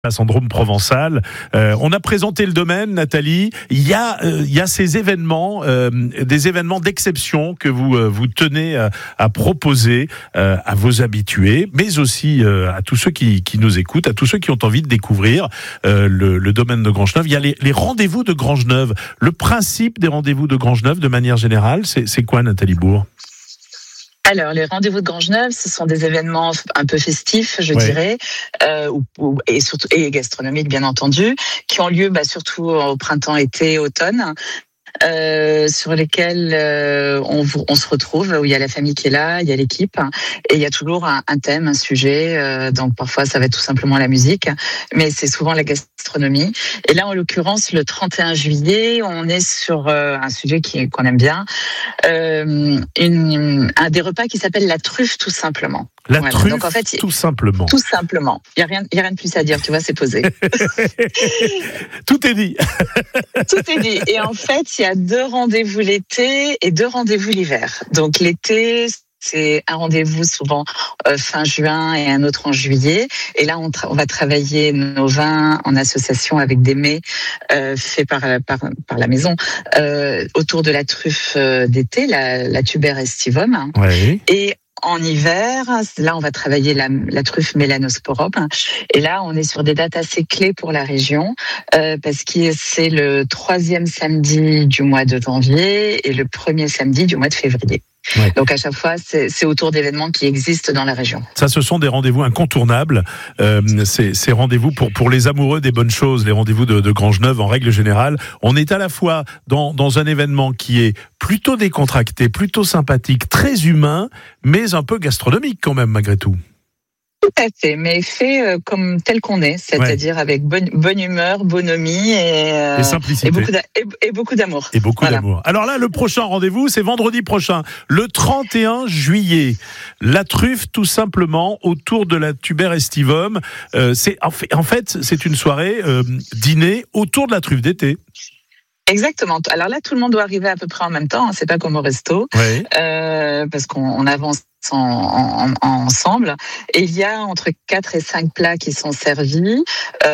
La syndrome provençal. On a présenté le domaine, Nathalie. Il y a ces événements, des événements d'exception que vous tenez à proposer à vos habitués, mais aussi à tous ceux qui nous écoutent, à tous ceux qui ont envie de découvrir le domaine de Grangeneuve. Il y a les rendez-vous de Grangeneuve. Le principe des rendez-vous de Grangeneuve, de manière générale, c'est quoi, Nathalie Bourg ? Alors, les rendez-vous de Grangeneuve, ce sont des événements un peu festifs, je dirais, et gastronomiques, bien entendu, qui ont lieu surtout au printemps, été, automne. Sur lesquels on se retrouve, où il y a la famille qui est là, il y a l'équipe, et il y a toujours un thème, un sujet. Donc parfois ça va être tout simplement la musique, mais c'est souvent la gastronomie. Et là, en l'occurrence, le 31 juillet, on est sur un sujet qu'on aime bien, un des repas qui s'appelle la truffe, tout simplement. Truffe, donc, en fait, tout simplement. Tout simplement. Il y a rien de plus à dire, tu vois, c'est posé. Tout est dit. Tout est dit. Et en fait, il y a 2 rendez-vous l'été et 2 rendez-vous l'hiver. Donc l'été, c'est un rendez-vous souvent fin juin et un autre en juillet. Et là, on va travailler nos vins en association avec des mets faits par la maison autour de la truffe d'été, la Tuber estivum. Oui. Et en hiver, là, on va travailler la truffe Melanosporum. Et là, on est sur des dates assez clés pour la région, parce que c'est le 3e samedi du mois de janvier et le 1er samedi du mois de février. Ouais. Donc à chaque fois, c'est autour d'événements qui existent dans la région. Ça, ce sont des rendez-vous incontournables. Ces rendez-vous pour les amoureux des bonnes choses, les rendez-vous de Grangeneuve en règle générale. On est à la fois dans un événement qui est plutôt décontracté, plutôt sympathique, très humain, mais un peu gastronomique quand même malgré tout. Tout à fait, mais fait comme tel qu'on est, c'est-à-dire avec bonne humeur, bonhomie et simplicité. Et beaucoup d'amour. Et beaucoup d'amour. Alors là, le prochain rendez-vous, c'est vendredi prochain, le 31 juillet. La truffe, tout simplement, autour de la Tuber estivum. En fait, c'est une soirée dîner autour de la truffe d'été. Exactement. Alors là, tout le monde doit arriver à peu près en même temps. C'est pas comme au resto, parce qu'on avance ensemble. Et il y a entre 4 et 5 plats qui sont servis.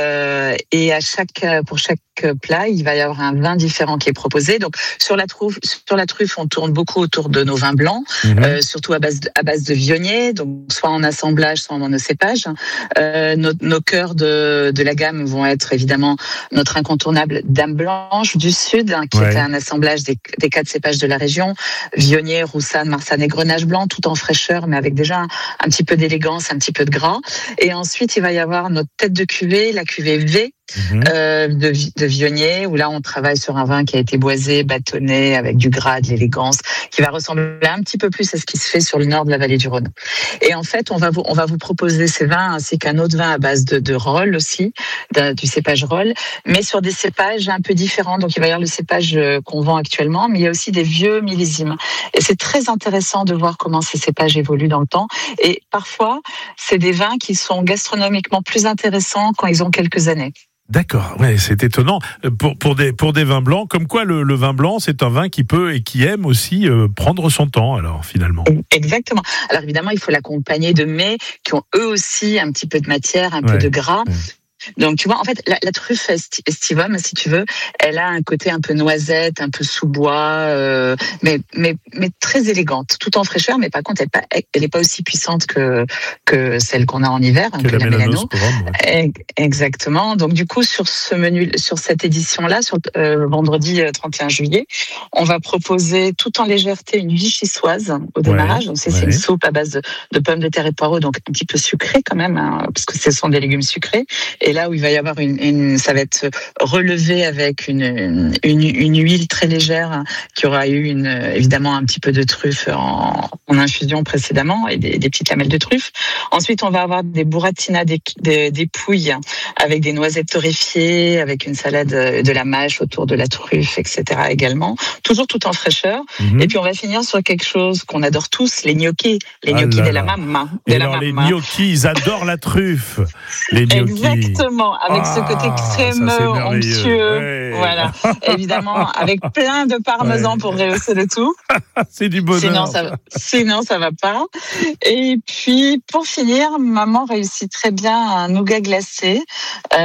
Et pour chaque plat, il va y avoir un vin différent qui est proposé. Donc sur la truffe, on tourne beaucoup autour de nos vins blancs, surtout à base de Viognier, donc soit en assemblage, soit en monocépage. Nos cœurs de la gamme vont être évidemment notre incontournable Dame Blanche du Sud, qui est un assemblage des 4 cépages de la région, Viognier, Roussanne, Marsanne et Grenache blanc, tout en fraîcheur, mais avec déjà un petit peu d'élégance, un petit peu de gras. Et ensuite, il va y avoir notre tête de cuvée, la cuvée V, de Viognier, où là on travaille sur un vin qui a été boisé, bâtonné, avec du gras, de l'élégance, qui va ressembler un petit peu plus à ce qui se fait sur le nord de la vallée du Rhône. Et en fait, on va vous proposer ces vins ainsi qu'un autre vin à base de Rolle aussi, du cépage Rolle, mais sur des cépages un peu différents. Donc il va y avoir le cépage qu'on vend actuellement, mais il y a aussi des vieux millésimes. Et c'est très intéressant de voir comment ces cépages évoluent dans le temps. Et parfois, c'est des vins qui sont gastronomiquement plus intéressants quand ils ont quelques années. D'accord, c'est étonnant pour des vins blancs. Comme quoi, le vin blanc, c'est un vin qui peut et qui aime aussi prendre son temps. Alors finalement. Exactement. Alors évidemment, il faut l'accompagner de mets qui ont eux aussi un petit peu de matière, un peu de gras. Donc tu vois, en fait, la truffe estivum, si tu veux, elle a un côté un peu noisette, un peu sous-bois, mais très élégante, tout en fraîcheur. Mais par contre, elle est pas aussi puissante que celle qu'on a en hiver, que la Mélano. Exactement. Donc du coup, sur ce menu, sur cette édition-là, sur vendredi 31 juillet, on va proposer tout en légèreté une vichysoise au démarrage. Donc c'est une soupe à base de pommes de terre et de poireaux, donc un petit peu sucrée quand même, parce que ce sont des légumes sucrés. Et là où il va y avoir ça va être relevé avec une huile très légère qui aura eu évidemment un petit peu de truffe en infusion précédemment et des petites lamelles de truffe. Ensuite, on va avoir des burratinas, des pouilles avec des noisettes torréfiées, avec une salade de la mâche autour de la truffe, etc. également. Toujours tout en fraîcheur. Et puis on va finir sur quelque chose qu'on adore tous, les gnocchis. Les gnocchis de la mamma. Les gnocchis, ils adorent la truffe. Les gnocchis. Exactement, avec ce côté crémeux, onctueux. Voilà, évidemment, avec plein de parmesan pour rehausser le tout. C'est du bonheur. Sinon, ça va pas. Et puis, pour finir, maman réussit très bien un nougat glacé